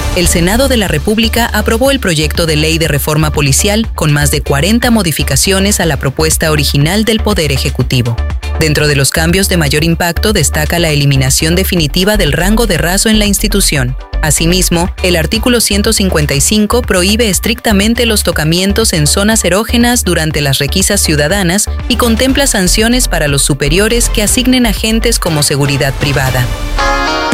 El Senado de la República aprobó el proyecto de ley de reforma policial con más de 40 modificaciones a la propuesta original del Poder Ejecutivo. Dentro de los cambios de mayor impacto destaca la eliminación definitiva del rango de raso en la institución. Asimismo, el artículo 155 prohíbe estrictamente los tocamientos en zonas erógenas durante las requisas ciudadanas y contempla sanciones para los superiores que asignen agentes como seguridad privada.